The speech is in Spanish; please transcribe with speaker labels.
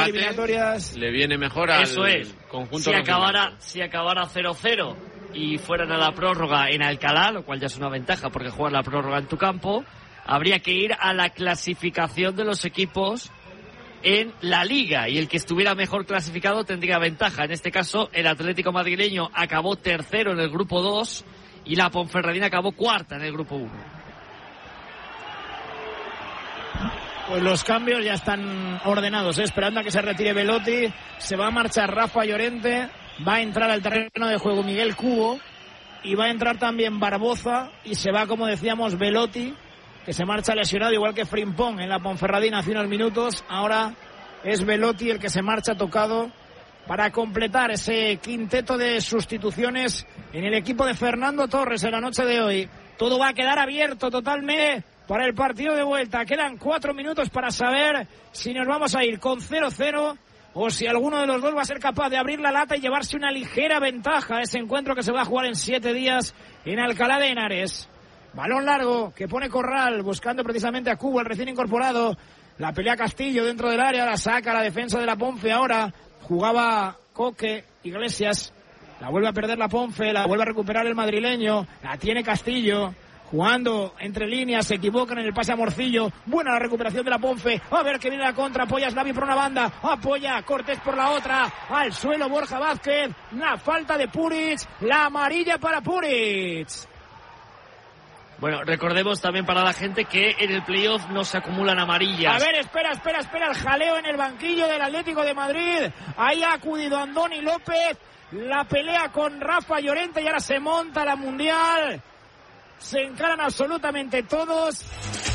Speaker 1: eliminatorias.
Speaker 2: Le viene mejor al conjunto.
Speaker 3: Si acabara 0-0 y fueran a la prórroga en Alcalá, lo cual ya es una ventaja porque juegas la prórroga en tu campo, habría que ir a la clasificación de los equipos en la Liga, y el que estuviera mejor clasificado tendría ventaja. En este caso, el Atlético madrileño acabó tercero en el grupo 2 y la Ponferradina acabó cuarta en el grupo 1.
Speaker 1: Pues los cambios ya están ordenados, esperando a que se retire Belotti. Se va a marchar Rafa Llorente, va a entrar al terreno de juego Miguel Cubo y va a entrar también Barboza, y se va, como decíamos, Belotti, que se marcha lesionado igual que Frimpong en la Ponferradina hace unos minutos. Ahora es Belotti el que se marcha tocado para completar ese quinteto de sustituciones en el equipo de Fernando Torres en la noche de hoy. Todo va a quedar abierto totalmente para el partido de vuelta. Quedan 4 minutos para saber si nos vamos a ir con 0-0 o si alguno de los dos va a ser capaz de abrir la lata y llevarse una ligera ventaja a ese encuentro que se va a jugar en 7 días en Alcalá de Henares. Balón largo que pone Corral buscando precisamente a Cubo, el recién incorporado. La pelea Castillo dentro del área, la saca la defensa de la Ponfe ahora. Jugaba Coque, Iglesias, la vuelve a perder la Ponfe, la vuelve a recuperar el madrileño, la tiene Castillo. Jugando entre líneas, se equivocan en el pase a Morcillo. Buena la recuperación de la Ponfe. A ver que viene la contra. Apoya Slavi por una banda. Apoya Cortés por la otra. Al suelo Borja Vázquez. La falta de Puric. La amarilla para Puric.
Speaker 3: Bueno, recordemos también para la gente que en el playoff no se acumulan amarillas.
Speaker 1: A ver, espera. El jaleo en el banquillo del Atlético de Madrid. Ahí ha acudido Andoni López. La pelea con Rafa Llorente y ahora se monta la Mundial. Se encaran absolutamente todos.